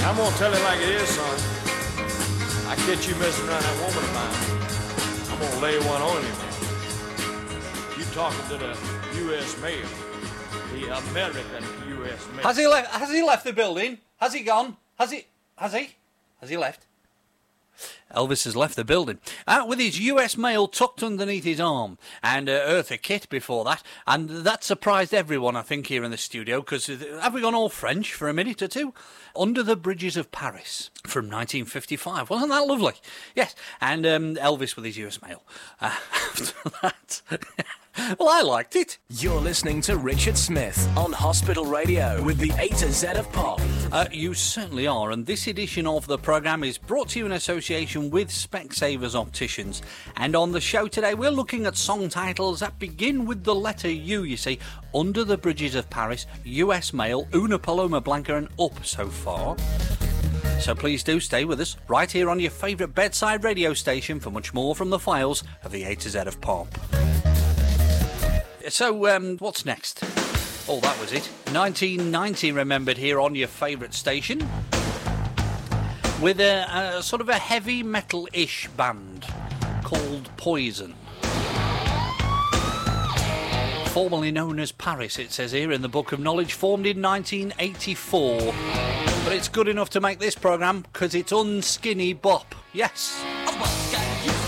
I'm gonna tell it like it is, son. I catch you messing around that woman of mine, I'm gonna lay one on you, man. You talking to the U.S. mayor, the American U.S. mayor. Has he left the building? Has he gone? Has he left? Elvis has left the building with his US mail tucked underneath his arm and Eartha Kitt before that, and that surprised everyone, I think, here in the studio, because have we gone all French for a minute or two? Under the Bridges of Paris from 1955. Wasn't that lovely? Yes, and Elvis with his US mail. After that... Well, I liked it. You're listening to Richard Smith on Hospital Radio with the A to Z of Pop. You certainly are, and this edition of the programme is brought to you in association with Specsavers Opticians. And on the show today, we're looking at song titles that begin with the letter U, you see. Under the Bridges of Paris, US Mail, Una Paloma Blanca, and Up so far. So please do stay with us right here on your favourite bedside radio station for much more from the files of the A to Z of Pop. So, what's next? Oh, that was it. 1990 remembered here on your favourite station with a sort of a heavy metal-ish band called Poison. Formerly known as Paris, it says here in the Book of Knowledge, formed in 1984. But it's good enough to make this programme because it's Unskinny Bop. Yes.